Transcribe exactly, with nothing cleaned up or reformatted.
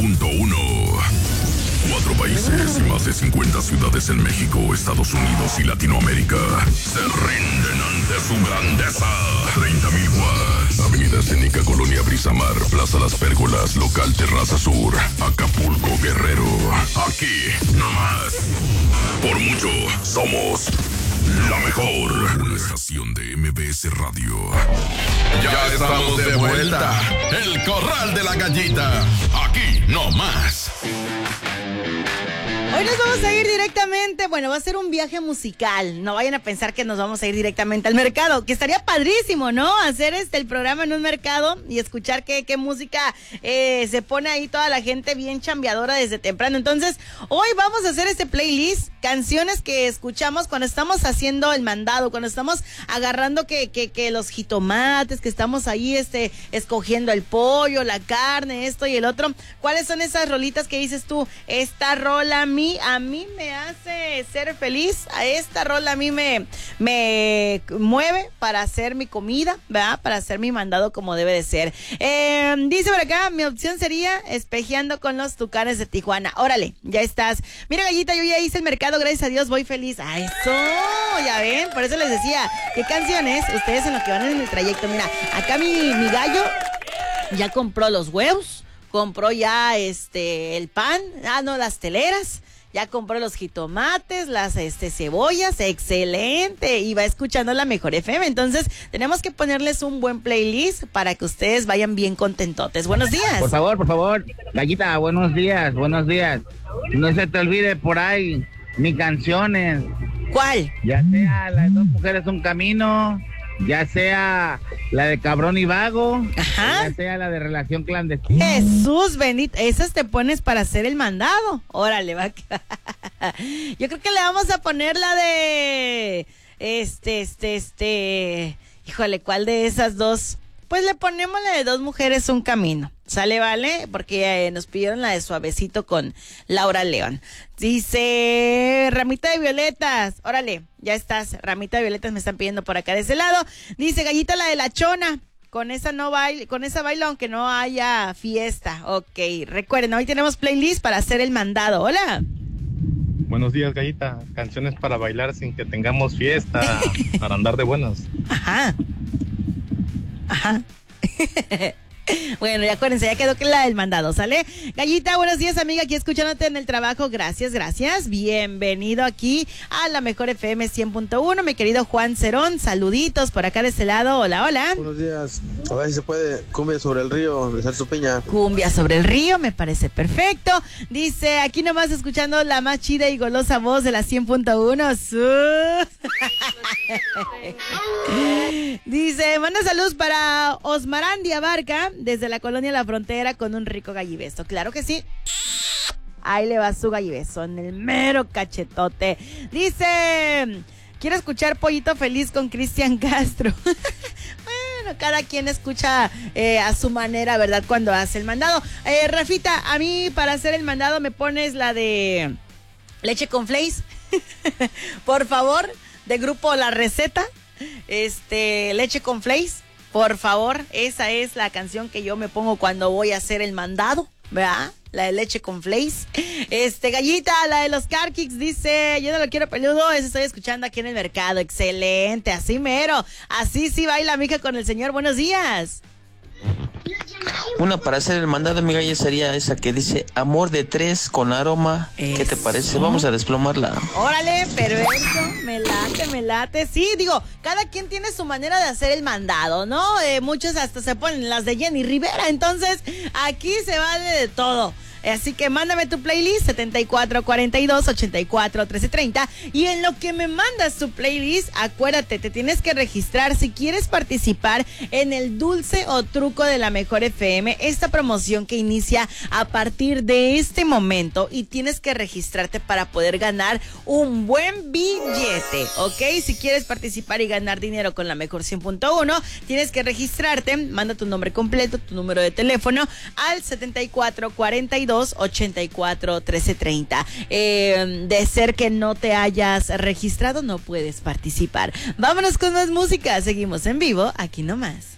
punto uno. Cuatro países y más de cincuenta ciudades en México, Estados Unidos y Latinoamérica se rinden ante su grandeza. treinta mil watts. Avenida Escénica, Colonia Brisamar, Plaza Las Pérgolas, Local Terraza Sur, Acapulco, Guerrero. Aquí, no más. Por mucho, somos la mejor. Una estación de M B S Radio. Ya estamos de vuelta. El Corral de la Gallita. Aquí, no más. Hoy nos vamos a ir directamente, bueno, va a ser un viaje musical. No vayan a pensar que nos vamos a ir directamente al mercado, que estaría padrísimo, ¿no? Hacer este el programa en un mercado y escuchar qué, qué música eh, se pone ahí toda la gente bien chambeadora desde temprano. Entonces, hoy vamos a hacer este playlist, canciones que escuchamos cuando estamos haciendo el mandado, cuando estamos agarrando que, que, que los jitomates, que estamos ahí este, escogiendo el pollo, la carne, esto y el otro. ¿Cuáles son esas rolitas que dices tú? Esta rola a mí, a mí me hace ser feliz, a esta rola a mí me, me mueve para hacer mi comida, ¿verdad? Para hacer mi mandado como debe de ser. Eh, dice por acá, mi opción sería Espejeando con los Tucanes de Tijuana. Órale, ya estás. Mira, Gallita, yo ya hice el mercado, gracias a Dios, voy feliz. ¡A eso! Ya ven, por eso les decía, ¿qué canciones? Ustedes en lo que van en el trayecto. Mira, acá mi, mi gallo ya compró los huevos, compró ya este el pan, ah, no, las teleras. Ya compró los jitomates, las este, cebollas, excelente, y va escuchando la mejor F M. Entonces, tenemos que ponerles un buen playlist para que ustedes vayan bien contentotes. Buenos días. Por favor, por favor, Gallita, buenos días, buenos días. No se te olvide por ahí mis canciones. ¿Cuál? Ya sea la de Dos Mujeres Un Camino, ya sea la de Cabrón y Vago, ajá, ya sea la de Relación Clandestina. Jesús bendito, esas te pones para hacer el mandado. Órale, va. Yo creo que le vamos a poner la de este, este, este, híjole, ¿cuál de esas dos? Pues le ponemos la de Dos Mujeres Un Camino. ¿Sale, vale? Porque eh, nos pidieron la de Suavecito con Laura León. Dice, Ramita de Violetas. Órale, ya estás. Ramita de Violetas me están pidiendo por acá de ese lado. Dice, Gallita, la de La Chona. Con esa no baile, con esa bailo aunque no haya fiesta. Ok, recuerden, hoy tenemos playlist para hacer el mandado. Hola. Buenos días, Gallita. Canciones para bailar sin que tengamos fiesta, para andar de buenas. Ajá. Ajá. Bueno, ya acuérdense, ya quedó que la del mandado, ¿sale? Gallita, buenos días, amiga, aquí escuchándote en el trabajo, gracias, gracias, bienvenido aquí a la mejor F M cien punto uno, mi querido Juan Cerón, saluditos por acá de este lado, hola, hola. Buenos días, a ver si se puede, cumbia sobre el río, de Celso Piña. Cumbia sobre el río, me parece perfecto, dice, aquí nomás escuchando la más chida y golosa voz de la cien punto uno, dice, manda saludos para Osmarandi Abarca, desde la colonia La Frontera con un rico gallibeso. Claro que sí. Ahí le va su gallibeso en el mero cachetote. Dice, quiero escuchar Pollito Feliz con Cristian Castro. Bueno, cada quien escucha eh, a su manera, ¿verdad? Cuando hace el mandado. Eh, Rafita, a mí para hacer el mandado me pones la de Leche con Flakes. Por favor, de grupo La Receta. Este, Leche con Flakes. Por favor, esa es la canción que yo me pongo cuando voy a hacer el mandado, ¿verdad? La de Leche con Flakes. Este, Gallita, la de los Car Kicks, dice, yo no lo quiero peludo, eso estoy escuchando aquí en el mercado. Excelente, así mero. Así sí baila mija con el señor. Buenos días. Una para hacer el mandado, mi Galla, sería esa que dice Amor de Tres con Aroma. Eso. ¿Qué te parece? Vamos a desplomarla. Órale, perfecto, me late, me late. Sí, digo, cada quien tiene su manera de hacer el mandado, ¿no? Eh, muchos hasta se ponen las de Jenny Rivera, entonces aquí se vale de todo. Así que mándame tu playlist setenta y cuatro cuarenta y dos ochenta y cuatro trece treinta y en lo que me mandas tu playlist, acuérdate, te tienes que registrar si quieres participar en el dulce o truco de la mejor F M, esta promoción que inicia a partir de este momento y tienes que registrarte para poder ganar un buen billete, ¿ok? Si quieres participar y ganar dinero con la mejor cien punto uno, tienes que registrarte, manda tu nombre completo, tu número de teléfono al setenta y cuatro cuarenta y dos ochenta y cuatro trece treinta. Eh, de ser que no te hayas registrado, no puedes participar. Vámonos con más música. Seguimos en vivo, aquí nomás.